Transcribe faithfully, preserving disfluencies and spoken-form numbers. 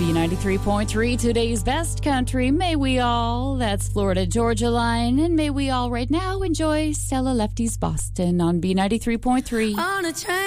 B ninety-three point three, today's best country. May we all. That's Florida Georgia Line. And may we all right now enjoy Stella Lefty's Boston on B ninety-three point three. On a train.